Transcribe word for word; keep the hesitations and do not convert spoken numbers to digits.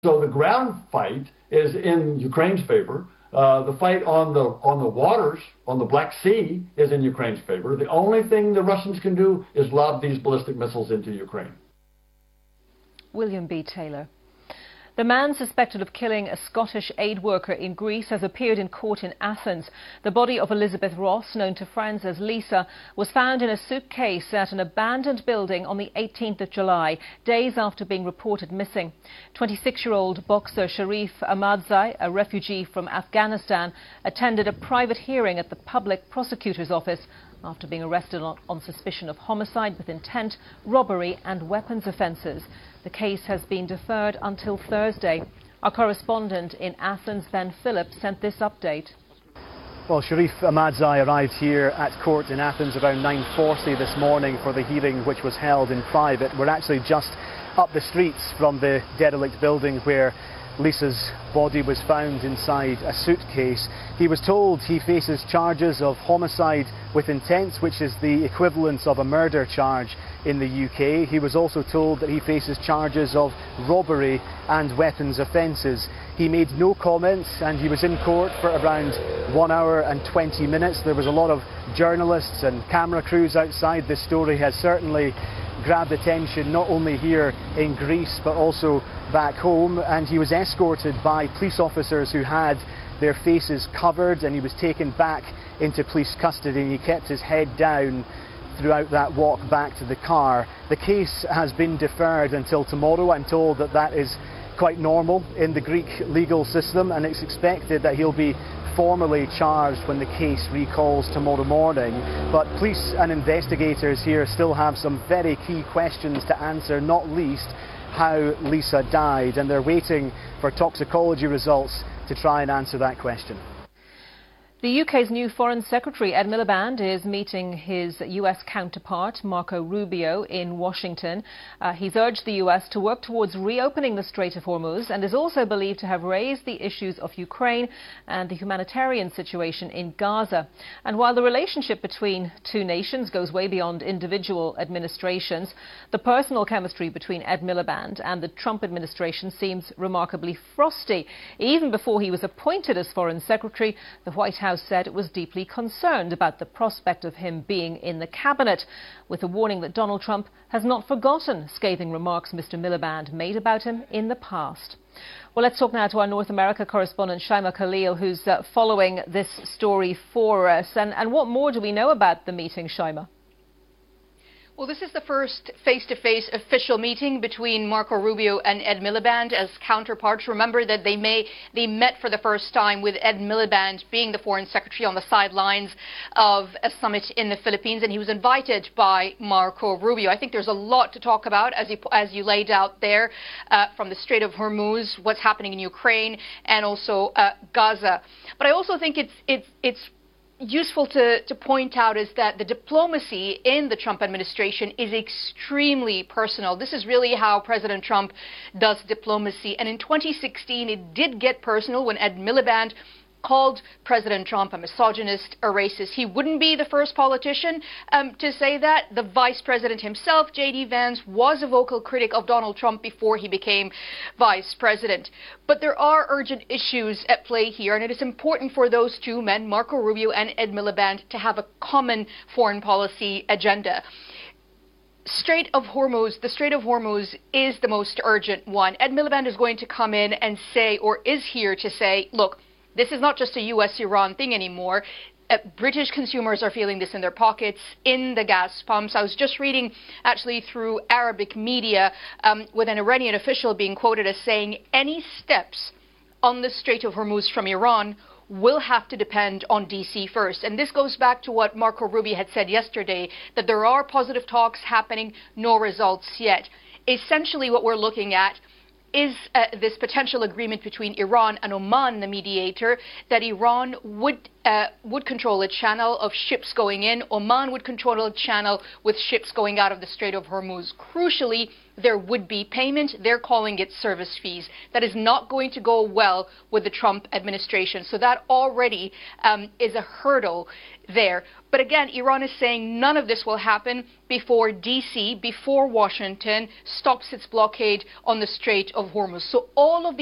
So the ground fight is in Ukraine's favor. Uh, the fight on the on the waters, on the Black Sea, is in Ukraine's favor. The only thing the Russians can do is lob these ballistic missiles into Ukraine. William B. Taylor. The man suspected of killing a Scottish aid worker in Greece has appeared in court in Athens. The body of Elizabeth Ross, known to friends as Lisa, was found in a suitcase at an abandoned building on the eighteenth of July, days after being reported missing. twenty-six-year-old boxer Sharif Ahmadzai, a refugee from Afghanistan, attended a private hearing at the public prosecutor's office after being arrested on, on suspicion of homicide with intent, robbery and weapons offences. The case has been deferred until Thursday. Our correspondent in Athens, Ben Phillips, sent this update. Well, Sharif Ahmadzai arrived here at court in Athens around nine forty this morning for the hearing, which was held in private. We're actually just up the streets from the derelict building where Lisa's body was found inside a suitcase. He was told he faces charges of homicide with intent, which is the equivalent of a murder charge in the U K. He was also told that he faces charges of robbery and weapons offences. He made no comments and he was in court for around one hour and twenty minutes. There was a lot of journalists and camera crews outside. This story has certainly grabbed attention not only here in Greece but also back home, and he was escorted by police officers who had their faces covered, and he was taken back into police custody, and he kept his head down throughout that walk back to the car. The case has been deferred until tomorrow. I'm told that that is quite normal in the Greek legal system, and it's expected that he'll be formally charged when the case recalls tomorrow morning. But police and investigators here still have some very key questions to answer, not least how Lisa died, and they're waiting for toxicology results to try and answer that question. The U K's new Foreign Secretary, Ed Miliband, is meeting his U S counterpart, Marco Rubio, in Washington. Uh, he's urged the U S to work towards reopening the Strait of Hormuz and is also believed to have raised the issues of Ukraine and the humanitarian situation in Gaza. And while the relationship between two nations goes way beyond individual administrations, the personal chemistry between Ed Miliband and the Trump administration seems remarkably frosty. Even before he was appointed as Foreign Secretary, the White House said it was deeply concerned about the prospect of him being in the cabinet, with a warning that Donald Trump has not forgotten scathing remarks Mister Miliband made about him in the past. Well, let's talk now to our North America correspondent, Shaima Khalil, who's uh, following this story for us. And, and what more do we know about the meeting, Shaima? Well, this is the first face-to-face official meeting between Marco Rubio and Ed Miliband as counterparts. Remember that they may they met for the first time with Ed Miliband being the foreign secretary on the sidelines of a summit in the Philippines, and he was invited by Marco Rubio. I think there's a lot to talk about, as you, as you laid out there, uh, from the Strait of Hormuz, what's happening in Ukraine, and also uh, Gaza. But I also think it's it's it's useful to, to point out is that the diplomacy in the Trump administration is extremely personal. This is really how President Trump does diplomacy. And in twenty sixteen, it did get personal when Ed Miliband called President Trump a misogynist, a racist. He wouldn't be the first politician um, to say that. The vice president himself, J D Vance, was a vocal critic of Donald Trump before he became vice president. But there are urgent issues at play here, and it is important for those two men, Marco Rubio and Ed Miliband, to have a common foreign policy agenda. Strait of Hormuz, the Strait of Hormuz is the most urgent one. Ed Miliband is going to come in and say, or is here to say, look, this is not just a U S Iran thing anymore. Uh, British consumers are feeling this in their pockets, in the gas pumps. I was just reading, actually, through Arabic media, um, with an Iranian official being quoted as saying any steps on the Strait of Hormuz from Iran will have to depend on D C first. And this goes back to what Marco Rubio had said yesterday, that there are positive talks happening, no results yet. Essentially, what we're looking at is uh, this potential agreement between Iran and Oman, the mediator, that Iran would uh, would control a channel of ships going in. Oman would control a channel with ships going out of the Strait of Hormuz. Crucially, there would be payment. They're calling it service fees. That is not going to go well with the Trump administration. So that already um, is a hurdle there. But again, Iran is saying none of this will happen before D C, before Washington stops its blockade on the Strait of Hormuz. So all of